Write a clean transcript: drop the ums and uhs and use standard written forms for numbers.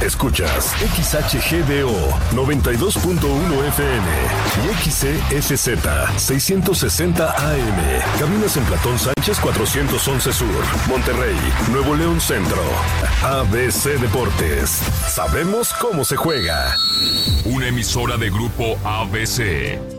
Escuchas XHGDO 92.1 FM y XEFZ 660 AM. Caminas en Platón Sánchez 411 Sur, Monterrey, Nuevo León Centro. ABC Deportes. Sabemos cómo se juega. Una emisora de Grupo ABC.